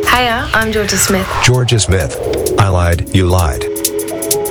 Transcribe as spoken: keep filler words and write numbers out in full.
Hiya, I'm Georgia Smith. Georgia Smith. I lied, you lied.